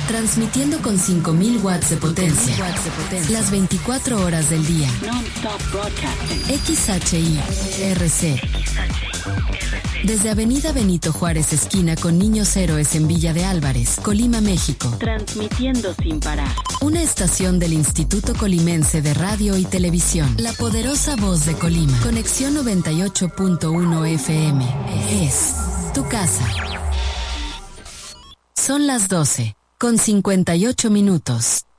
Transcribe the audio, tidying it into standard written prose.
Transmitiendo con 5000 watts de potencia. Las 24 horas del día. Non-stop broadcasting. XHI-RC. Desde Avenida Benito Juárez, esquina con Niños Héroes en Villa de Álvarez, Colima, México. Transmitiendo sin parar. Una estación del Instituto Colimense de Radio y Televisión. La poderosa voz de Colima. Conexión 98.1 FM. Es tu casa. Son las 12, con 58 minutos.